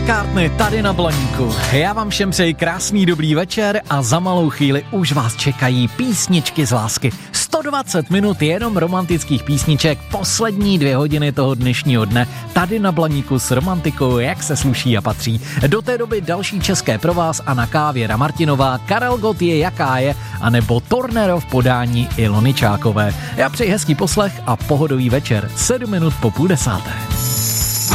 McCartney tady na Blaníku. Já vám všem přeji krásný dobrý večer a za malou chvíli už vás čekají písničky z lásky. 120 minut jenom romantických písniček, poslední 2 hodiny toho dnešního dne tady na Blaníku s romantikou, jak se sluší a patří. Do té doby další české pro vás a na kávě Martinová, Karel Gott je jaká je, anebo Tornero v podání Ilony Čákové. Já přeji hezký poslech a pohodový večer, 7 minut po 9:30.